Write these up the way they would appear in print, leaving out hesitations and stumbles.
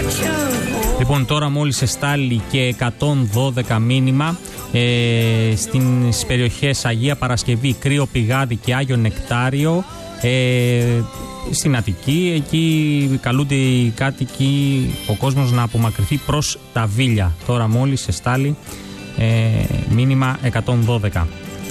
Λοιπόν, τώρα μόλις εστάλει και 112 μήνυμα στις περιοχές Αγία Παρασκευή, Κρύο Πηγάδι και Άγιο Νεκτάριο, στην Αττική. Εκεί καλούνται οι κάτοικοι, ο κόσμος, να απομακρυνθεί προς τα Βίλια. Τώρα μόλις εστάλει μήνυμα 112.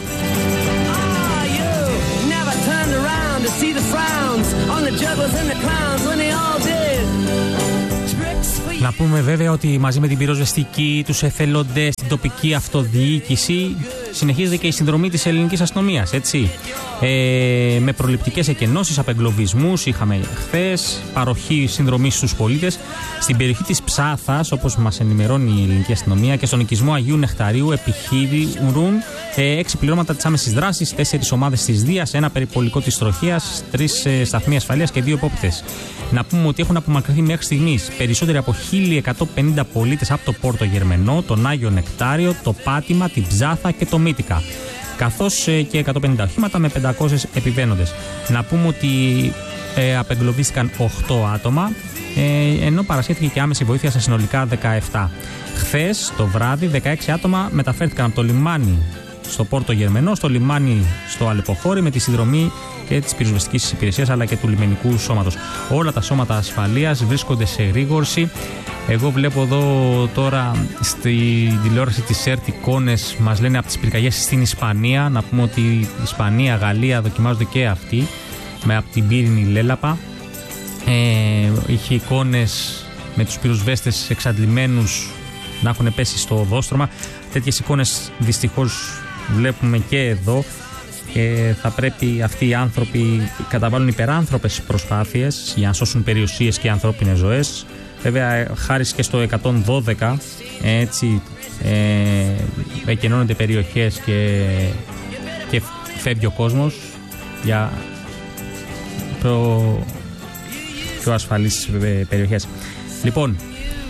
Να πούμε βέβαια ότι μαζί με την πυροσβεστική, τους εθελοντές, την τοπική αυτοδιοίκηση συνεχίζεται και η συνδρομή της ελληνικής αστυνομίας, έτσι. Με προληπτικές εκενώσεις, απεγκλωβισμούς είχαμε χθες, παροχή συνδρομής στους πολίτες. Στην περιοχή της Ψάθας, όπως μας ενημερώνει η ελληνική αστυνομία, και στον οικισμό Αγίου Νεκταρίου επιχειρούν 6 πληρώματα της άμεσης δράσης, 4 ομάδες της Δίας, ένα περιπολικό της Τροχίας, 3 σταθμοί ασφαλείας και 2 υπόπτες. Να πούμε ότι έχουν απομακρυνθεί μέχρι στιγμής περισσότεροι από 1.150 πολίτες από το Πόρτο Γερμενό, τον Άγιο Νεκτάριο, το Πάτημα, την Ψάθα και το Μύτικα, καθώς και 150 οχήματα με 500 επιβαίνοντες. Να πούμε ότι απεγκλωβίστηκαν 8 άτομα, ενώ παρασχέθηκε και άμεση βοήθεια σε συνολικά 17. Χθες το βράδυ 16 άτομα μεταφέρθηκαν από το λιμάνι στο Πόρτο Γερμενό, στο λιμάνι στο Αλεποχώρι, με τη συνδρομή και της πυροσβεστικής υπηρεσίας αλλά και του λιμενικού σώματος. Όλα τα σώματα ασφαλείας βρίσκονται σε εγρήγορση. Εγώ βλέπω εδώ τώρα στη τηλεόραση της ΕΡΤ εικόνες, μας λένε από τις πυρκαγιές στην Ισπανία. Να πούμε ότι η Ισπανία, Γαλλία δοκιμάζονται και αυτοί από την πύρινη λέλαπα. Είχε εικόνες με τους πυροσβέστες εξαντλημένους να έχουν πέσει στο οδόστρωμα. Τέτοιες εικόνες δυστυχώς βλέπουμε και εδώ. Θα πρέπει αυτοί οι άνθρωποι καταβάλουν υπεράνθρωπες προσπάθειες για να σώσουν περιουσίες και ανθρώπινες ζωές. Βέβαια, χάρη και στο 112, έτσι εκενώνονται περιοχές και φεύγει ο κόσμος για πιο ασφαλείς περιοχές. Λοιπόν,